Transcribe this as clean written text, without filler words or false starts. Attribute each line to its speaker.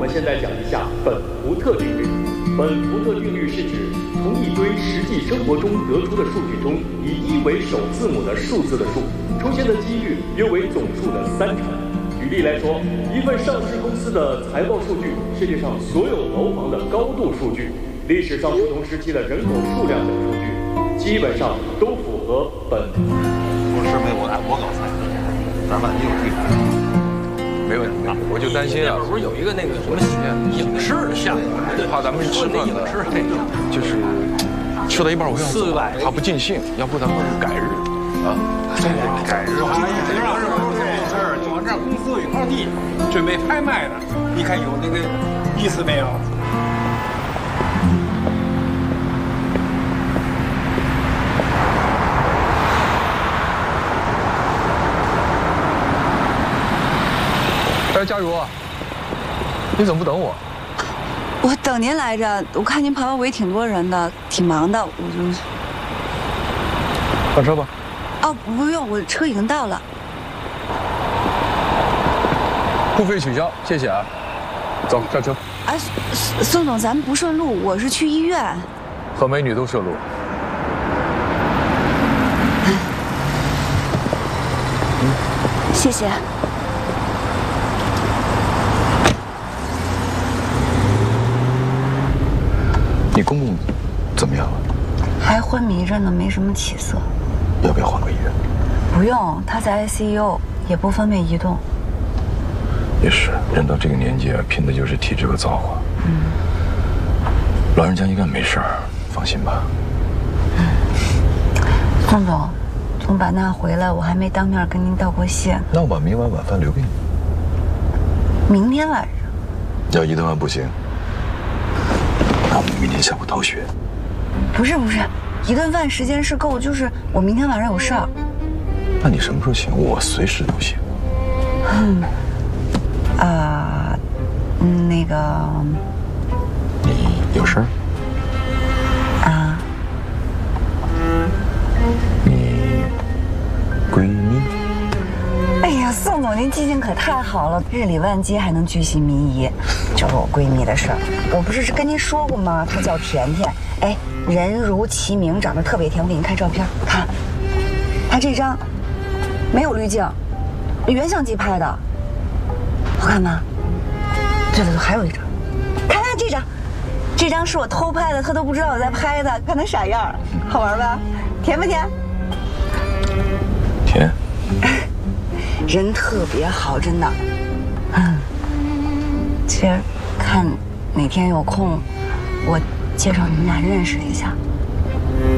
Speaker 1: 们现在讲一下本福特定律。本福特定律是指从一堆实际生活中得出的数据中，以1为首字母的数字的数出现的几率约为总数的3成。举例来说，一份上市公司的财报数据，世界上所有楼房的高度数据，历史上不同时期的人口数量等数据，基本上都符合本。
Speaker 2: 我是没我搞菜，咱们你有地方。
Speaker 3: 没问题，我就担心啊，
Speaker 4: 不是有一个那个什么影视的项目，
Speaker 3: 怕咱们吃饭呢，就是吃到一半我想走，怕不尽兴，要不咱们改日啊？
Speaker 2: 改日吧，别让事儿，就往这公司有一块地，准备拍卖的，你看有那个意思没有？
Speaker 3: 哎，佳茹，你怎么不等我？
Speaker 5: 我等您来着，我看您旁边围挺多人的，挺忙的，我就
Speaker 3: 上车吧。
Speaker 5: 哦，不用，我车已经到了。
Speaker 3: 不费取消，谢谢啊。走，上车。
Speaker 5: 哎，宋总，咱们不顺路，我是去医院。
Speaker 3: 和美女都顺路。
Speaker 5: 谢谢。
Speaker 3: 你公公怎么样了？
Speaker 5: 还昏迷着呢，没什么起色。
Speaker 3: 要不要换个医院？
Speaker 5: 不用，他在 ICU， 也不方便移动。
Speaker 3: 也是，人到这个年纪啊，拼的就是体质和造化。老人家应该没事儿，放心吧。
Speaker 5: 宋总，从版纳回来，我还没当面跟您道过谢呢。
Speaker 3: 那我把明晚晚饭留给你。
Speaker 5: 明天晚上？
Speaker 3: 要1顿饭不行，那我们明天下午逃学。
Speaker 5: 不是，1顿饭时间是够，就是我明天晚上有事儿。
Speaker 3: 那你什么时候行？我随时都行。
Speaker 5: 那个，
Speaker 3: 你有事儿？
Speaker 5: 啊？
Speaker 3: 你闺蜜？
Speaker 5: 哎呀，宋总，您记性可太好了，日理万机还能居心民疑。就是我闺蜜的事儿，我不是跟您说过吗？她叫甜甜，哎，人如其名，长得特别甜。我给您看照片，看，她这张没有滤镜，原相机拍的，好看吗？对，还有一张，看这张，这张是我偷拍的，她都不知道我在拍的，看她傻样，好玩吧？甜不甜？
Speaker 3: 甜。
Speaker 5: 人特别好，真的。其实看哪天有空，我介绍你们俩认识一下。